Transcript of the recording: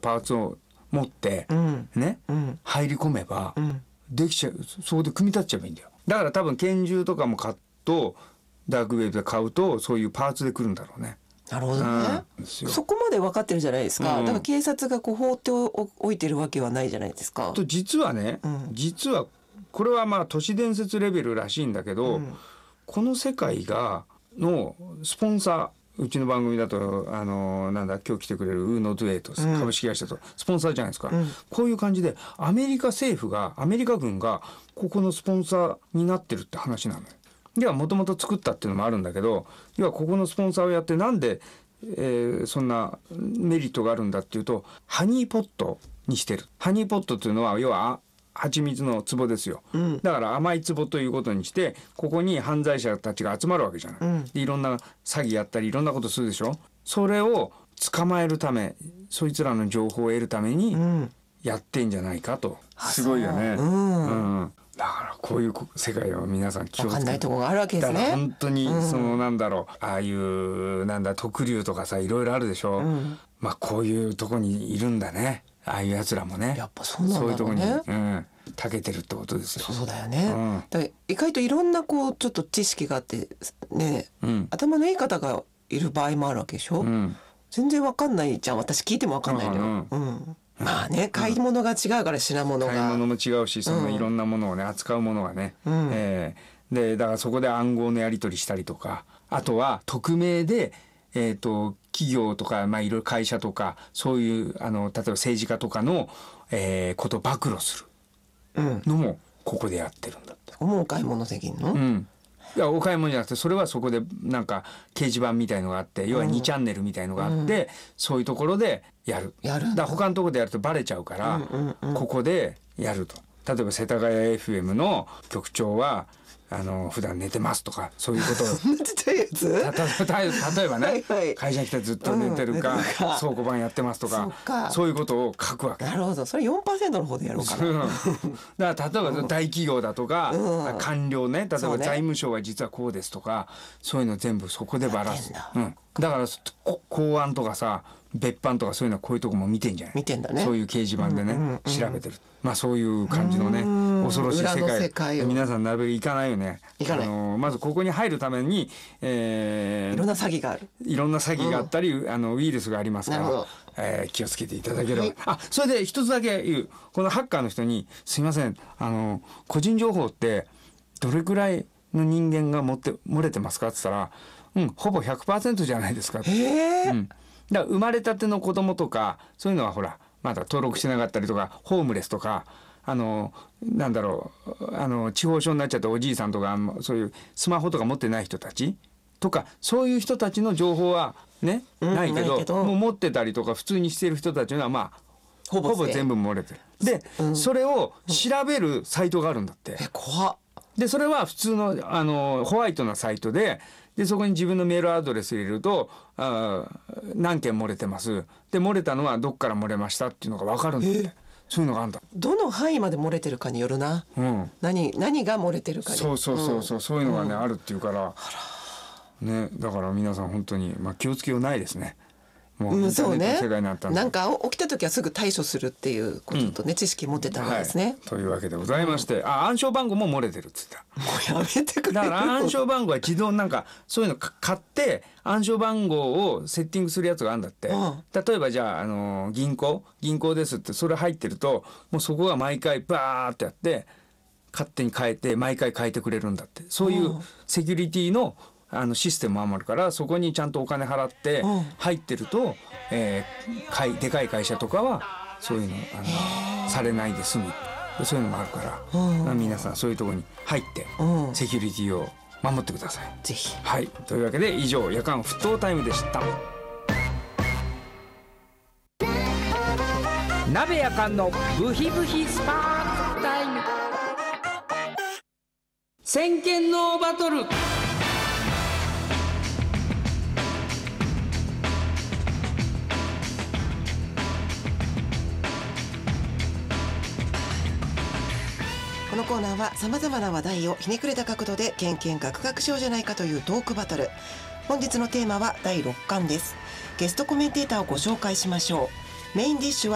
パーツを持って、ね、入り込めば、できちゃう。そこで組み立てちゃえばいいんだよ。だから多分拳銃とかも買うとダークウェブで買うとそういうパーツで来るんだろうね。 なるほどね、そこまで分かってるじゃないですか、だから警察がこう放っておいてるわけはないじゃないですか。 と実はね、実はこれはまあ都市伝説レベルらしいんだけど、この世界のスポンサー、うちの番組だとなんだ今日来てくれるウーノドゥエイト株式会社とスポンサーじゃないですか、こういう感じでアメリカ軍がここのスポンサーになってるって話なのよ。ではもともと作ったっていうのもあるんだけど、要はここのスポンサーをやってなんで、そんなメリットがあるんだっていうと、ハニーポットにしてる。ハニーポットっていうのは要は蜂蜜の壺ですよ、だから甘い壺ということにしてここに犯罪者たちが集まるわけじゃない、でいろんな詐欺やったりいろんなことするでしょ。それを捕まえるため、そいつらの情報を得るためにやってんじゃないかと、すごいよね。だからこういう世界を皆さん気をつけて、 分かんないところがあるわけですね。 だから本当にそのなんだろう、ああいうなんだ特竜とかさいろいろあるでしょ、まあこういうとこにいるんだね、ああいうやつらもね。 やっぱそうなんだろうね。 そういうとこに、長けてるってことですよ。 そうだよね、だから意外といろんなこうちょっと知識があってね、頭のいい方がいる場合もあるわけでしょ、全然わかんないじゃん。私聞いてもわかんないのよ、まあね、買い物が違うから品物が、 買い物も違うし、そのいろんなものをね、扱うものがね、でだからそこで暗号のやり取りしたりとか、あとは匿名で企業とか、まあ、いろいろ会社とかそういう例えば政治家とかの、ことを暴露するのもここでやってるんだって。 もうお買い物できんの？ いやお買い物じゃなくて、それはそこでなんか掲示板みたいのがあって、要は2チャンネルみたいのがあって、そういうところでやる。だから他のところでやるとバレちゃうから、ここでやると。例えば世田谷 FM の局長は普段寝てますとか、そういうことを例えばね、会社に来てずっと寝てるか、倉庫番やってますとか、そういうことを書くわけ。 なるほど、それ 4% の方でやろうかな。 だから例えば大企業だとか、官僚ね、例えば財務省は実はこうですとか、そういうの全部そこでばらす。だから公安とかさ、別班とかそういうのはこういうとこも見てんじゃない。 見てんだね。 そういう掲示板でね、調べてる。まあそういう感じのね、恐ろしい世界、皆さんなるべく行かないよね。まずここに入るために、 いろんな詐欺がある。 いろんな詐欺があったり、ウイルスがありますから、気をつけていただければ。それで一つだけ言う。このハッカーの人に、すいません、個人情報ってどれくらいの人間が漏れてますかって言ったら、ほぼ 100% じゃないですかって。だから生まれたての子供とかそういうのはほらまだ登録してなかったりとか、ホームレスとかなんだろう、地方症になっちゃったおじいさんとか、そういうスマホとか持ってない人たちとか、そういう人たちの情報はね、ないけどもう持ってたりとか普通にしてる人たちはまあほぼ全部漏れてる。で、それを調べるサイトがあるんだって。 怖っ。 でそれは普通のホワイトなサイトで、そこに自分のメールアドレス入れると、何件漏れてます。で漏れたのはどっから漏れましたっていうのが分かるんだって。そういうのがあるんだ。 どの範囲まで漏れてるかによるな。何が漏れてるかに。 そういうのがね、あるっていうからね。だから皆さん本当に、気をつけようないですね。もうインターネットの世界になったんで、 なんか起きた時はすぐ対処するっていうこととね、知識持ってたんですね。 というわけでございまして、暗証番号も漏れてるっつった。 もうやめてくれ。 だから暗証番号は自動なんかそういうの買って暗証番号をセッティングするやつがあるんだって。例えばじゃあ、銀行ですってそれ入ってると、もうそこが毎回バーってやって勝手に変えて毎回変えてくれるんだって。そういうセキュリティのシステムもあるから、そこにちゃんとお金払って入ってると、でかい会社とかはそういうのされないで済む。そういうのもあるから、皆さんそういうところに入ってセキュリティを守ってください。 ぜひ。 はい、というわけで以上夜間沸騰タイムでした。 鍋夜間のブヒブヒスパークタイム。先見のバトル。 このコーナーはさまざまな話題をひねくれた角度でケンケンガクガクしようじゃないかというトークバトル。本日のテーマは第6巻です。ゲストコメンテーターをご紹介しましょう。メインディッシュは